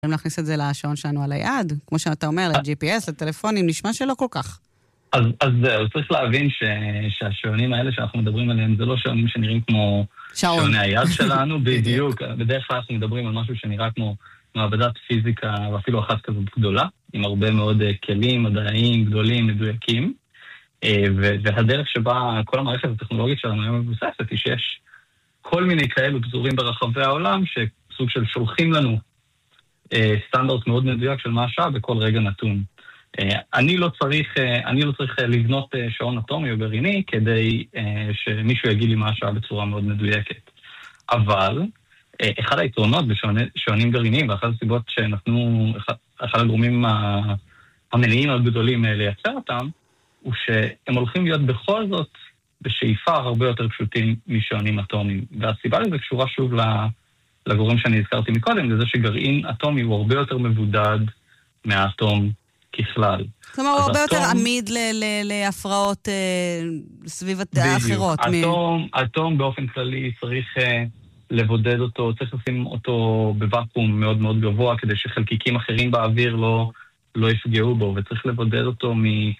יכולים להכניס את זה לשעון שלנו על היד, כמו שאתה אומר, ל-GPS, לטלפונים, נשמע שלא כל כך. אז זהו, צריך להבין שהשעונים האלה שאנחנו מדברים עליהם, זה לא שעונים שנראים כמו שעוני היד שלנו, בדיוק. בדרך כלל אנחנו מדברים על משהו שנראה כמו מעבדת פיזיקה, ואפילו אחת כזאת גדולה, עם הרבה מאוד כלים מדעיים גדולים, מדויקים. והדרך שבה כל המערכת הטכנולוגית שלנו היום מבוססת, היא שיש כל מיני כאלו פזורים ברחבי העולם, שסוג של שולחים לנו סטנדרט מאוד מדויק של מה השעה בכל רגע נתון. אני לא צריך לבנות שעון אטומי או גרעיני כדי שמישהו יגיד לי מה השעה בצורה מאוד מדויקת. אבל אחד היתרונות בשעונים גרעיניים, ואחת הסיבות שנתנו, אחד הגורמים המניעים הגדולים לייצר אותם, הוא שהם הולכים להיות בכל זאת בשאיפה הרבה יותר פשוטים משעונים אטומיים. והסיבה לזה קשורה שוב לגורם שאני הזכרתי מקודם, לזה שגרעין אטומי הוא הרבה יותר מבודד מהאטום ככלל. כלומר, הוא הרבה יותר עמיד להפרעות סביבת האחרות. אטום באופן כללי צריך לבודד אותו, צריך לשים אותו בוואקום מאוד מאוד גבוה, כדי שחלקיקים אחרים באוויר לא יפגעו בו, וצריך לבודד אותו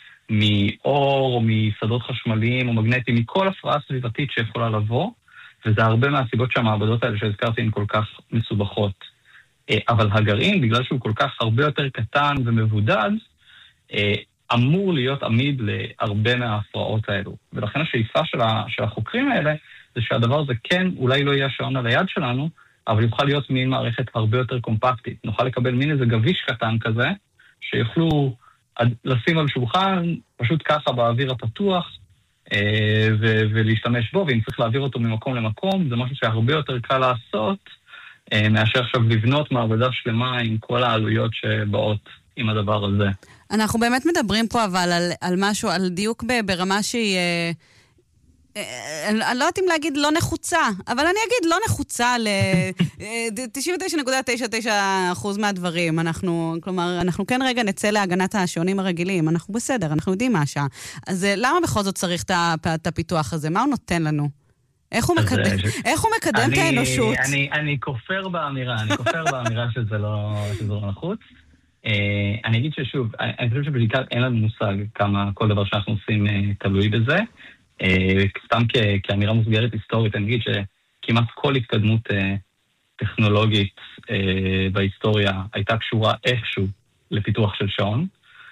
מאור או משדות חשמליים או מגנטיים, מכל הפרעה סביבתית שיכולה לבוא, וזה הרבה מהסיבות שהמעבדות האלה שהזכרתי הן כל כך מסובכות. אבל הגרעין, בגלל שהוא כל כך הרבה יותר קטן ומבודד, אמור להיות עמיד להרבה מההפרעות האלו. ולכן השאיפה של החוקרים האלה, זה שהדבר הזה כן, אולי לא יהיה שעון על היד שלנו, אבל יוכל להיות מין מערכת הרבה יותר קומפקטית. נוכל לקבל מין איזה גביש קטן כזה, שיוכלו לשים על שולחן, פשוט ככה באוויר הפתוח, ולהשתמש בו, ואם צריך להעביר אותו ממקום למקום, זה משהו שהרבה יותר קל לעשות, מאשר עכשיו לבנות מעבדה שלמה עם כל העלויות שבאות עם הדבר הזה. אנחנו באמת מדברים פה אבל על משהו, על דיוק ברמה שהיא, אני לא יודעת אם להגיד לא נחוצה, אבל אני אגיד לא נחוצה ל-99.99% מהדברים. כלומר, אנחנו כן רגע נצא להגנת השעונים הרגילים, אנחנו בסדר, אנחנו יודעים מה השעה. אז למה בכל זאת צריך את הפיתוח הזה? מה הוא נותן לנו? איך הוא מקדם את האנושות? אני כופר באמירה, שזה לא נחוץ. אני אגיד ששוב, אני חושב שבעיקר אין לנו מושג כמה כל דבר שאנחנו עושים תלוי בזה. סתם כאמירה מוסגרת היסטורית, אני אגיד שכמעט כל התקדמות טכנולוגית בהיסטוריה הייתה קשורה איכשהו לפיתוח של שעון.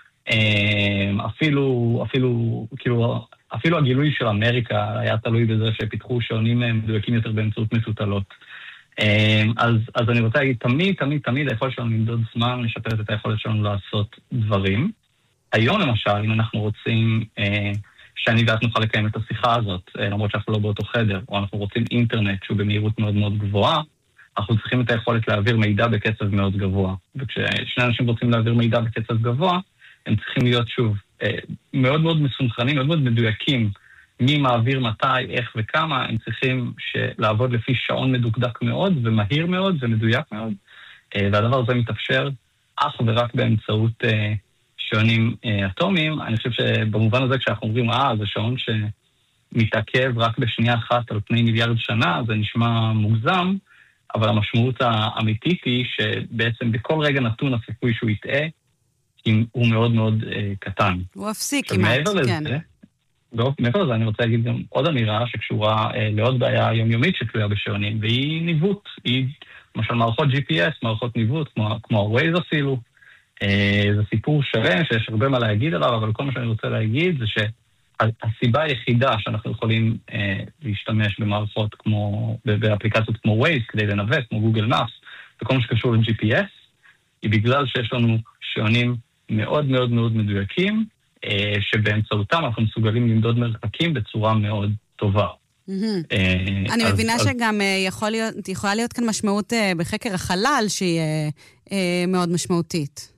אפילו הגילוי של אמריקה היה תלוי בזה שפיתחו שעונים מדויקים יותר באמצעות מסותלות. אז אני רוצה להגיד, תמיד היכולת שלנו למדוד זמן, לשפר את היכולת שלנו לעשות דברים. היום למשל, אם אנחנו רוצים שאני ואת נוכל לקיים את השיחה הזאת, למרות שאנחנו לא באותו חדר, או אנחנו רוצים אינטרנט שהוא במהירות מאוד מאוד גבוהה, אנחנו צריכים את היכולת להעביר מידע בקצב מאוד גבוה. וכששני אנשים רוצים להעביר מידע בקצב גבוה, הם צריכים להיות שוב מאוד מאוד מסונכרנים, מאוד מאוד מדויקים, מי מעביר מתי, איך וכמה, הם צריכים לעבוד לפי שעון מדוקדק מאוד, ומהיר מאוד ומדויק מאוד, והדבר הזה מתאפשר אך ורק באמצעות שעונים אטומיים. אני חושב שבמובן הזה כשאנחנו אומרים, זה שעון שמתעכב רק בשנייה אחת על פני מיליארד שנה, זה נשמע מוגזם, אבל המשמעות האמיתית היא שבעצם בכל רגע נתון הסיכוי שהוא יטעה, הוא מאוד מאוד קטן. הוא אפסיק כמעט, כן. מעבר לזה אני רוצה להגיד גם עוד אמירה שקשורה לעוד בעיה יומיומית שתלויה בשעונים, והיא ניווט. היא למשל מערכות GPS, מערכות ניווט, כמו ה-Waze אפילו. זה סיפור שלם שיש הרבה מה להגיד עליו, אבל כל מה שאני רוצה להגיד זה שהסיבה היחידה שאנחנו יכולים להשתמש במערכות באפליקציות כמו Waze כדי לנווט, כמו Google Maps, וכל מה שקשור ל-GPS, היא בגלל שיש לנו שעונים מאוד מאוד מאוד מדויקים, שבאמצעותם אנחנו מסוגלים למדוד מרחקים בצורה מאוד טובה. אני מבינה שגם יכולה להיות כאן משמעות בחקר החלל שהיא מאוד משמעותית.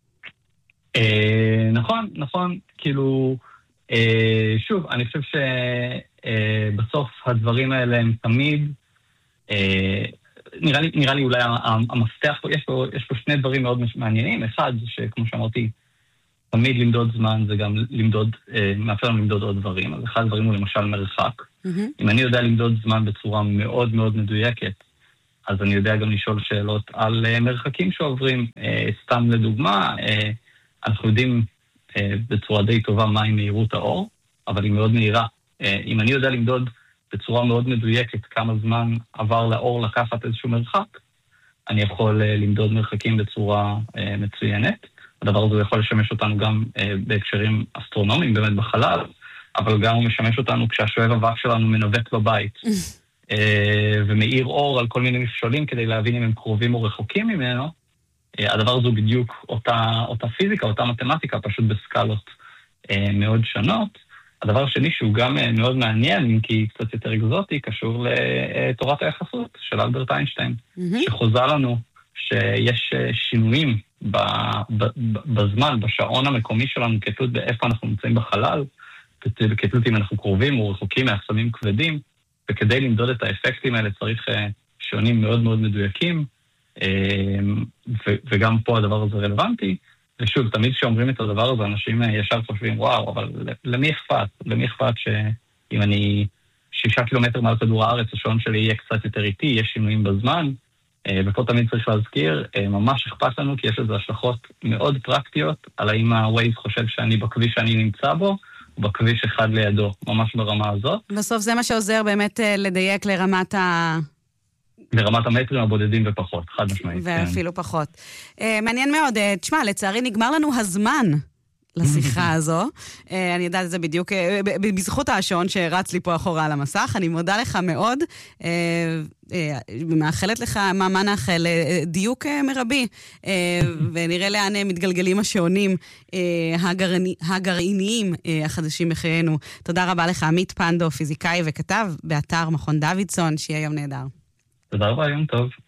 נכון, כאילו, שוב, אני חושב שבסוף הדברים האלה הם תמיד, נראה לי אולי המפתח, יש פה שני דברים מאוד מעניינים. אחד, שכמו שאמרתי, תמיד למדוד זמן זה גם מאפשר לנו למדוד עוד דברים. אז אחד הדברים הוא למשל מרחק. אם אני יודע למדוד זמן בצורה מאוד מאוד מדויקת, אז אני יודע גם לשאול שאלות על מרחקים שעוברים. סתם לדוגמה, אנחנו יודעים בצורה די טובה מהי מהירות האור, אבל היא מאוד מהירה. אם אני יודע למדוד בצורה מאוד מדויקת כמה זמן עבר לאור לקחת איזשהו מרחק, אני יכול למדוד מרחקים בצורה מצוינת. הדבר הזה יכול לשמש אותנו גם בהקשרים אסטרונומיים, באמת בחלל, אבל גם הוא משמש אותנו כשהשואב אבק שלנו מנווט בבית, ומאיר אור על כל מיני מפשולים כדי להבין אם הם קרובים או רחוקים ממנו. הדבר הזה הוא בדיוק אותה פיזיקה, אותה מתמטיקה, פשוט בסקלות מאוד שונות. הדבר השני שהוא גם מאוד מעניין, אם כי קצת יותר אקזוטי, קשור לתורת היחסות של אלברט איינשטיין, שחוזה לנו שיש שינויים בזמן, בשעון המקומי שלנו, כתלות באיפה אנחנו נמצאים בחלל, כתלות אם אנחנו קרובים או רחוקים מאחסמים כבדים, וכדי למדוד את האפקטים האלה צריך שעונים מאוד מאוד מדויקים, וגם פה הדבר הזה רלוונטי. ושוב, תמיד כשאומרים את הדבר הזה, אנשים ישר חושבים, וואו, אבל למי אכפת? למי אכפת שאם אני 6 קילומטר מעל כדור הארץ, השעון שלי יהיה קצת יותר איטי, יש שינויים בזמן, ופה תמיד צריך להזכיר, ממש אכפת לנו, כי יש לזה השלכות מאוד פרקטיות, על האם הווייז חושב שאני בכביש שאני נמצא בו, או בכביש אחד לידו, ממש ברמה הזאת. בסוף זה מה שעוזר באמת לדייק לרמת המטרים הבודדים ופחות, חד משמעית. ואפילו פחות. מעניין מאוד. תשמע, לצערי נגמר לנו הזמן לשיחה הזו. אני יודעת את זה בדיוק בזכות השעון שרץ לי פה אחורה על המסך. אני מודה לך מאוד. מאחלת לך, מה נאחל? דיוק מרבי. ונראה לאן מתגלגלים השעונים הגרעיניים החדשים בחיינו. תודה רבה לך, עמית פנדו, פיזיקאי וכתב באתר מכון דוידסון, שיהיה יום נהדר. תודה רבה, יום טוב.